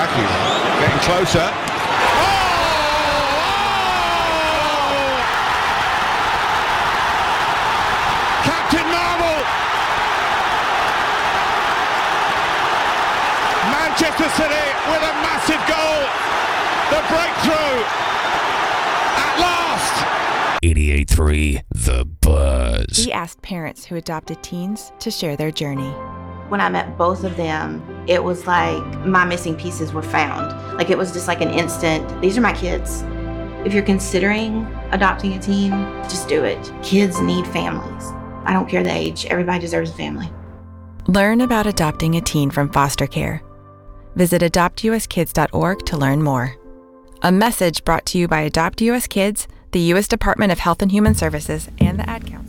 Mackey getting closer. Captain Marvel! Manchester City with a massive goal. The breakthrough at last. 88.3 The Buzz. We asked parents who adopted teens to share their journey. When I met both of them, it was like my missing pieces were found. Like it was just like an instant, these are my kids. If you're considering adopting a teen, just do it. Kids need families. I don't care the age, everybody deserves a family. Learn about adopting a teen from foster care. Visit adoptuskids.org to learn more. A message brought to you by Adopt US Kids, the U.S. Department of Health and Human Services, and the Ad Council.